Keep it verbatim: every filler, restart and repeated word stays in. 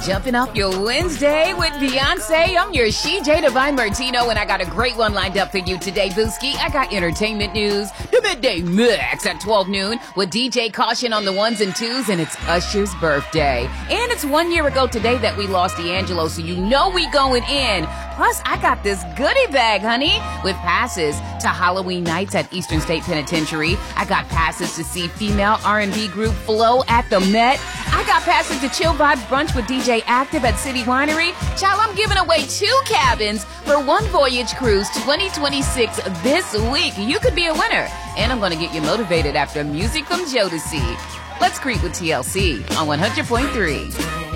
jumping off your Wednesday with Beyonce. I'm your She J Divine Martino, and I got a great one lined up for you today, Booski. I got entertainment news, the midday mix at twelve noon with D J Caution on the ones and twos, and it's Usher's birthday. And it's one year ago today that we lost D'Angelo, so you know we going in. Plus, I got this goodie bag, honey, with passes to Halloween nights at Eastern State Penitentiary. I got passes to see female R and B group Flo at the Met. I got passes to Chill Vibes Brunch with D J Active at City Winery. Child, I'm giving away two cabins for one voyage cruise twenty twenty-six this week. You could be a winner. And I'm going to get you motivated after music from Jodeci. Let's creep with T L C on one hundred point three.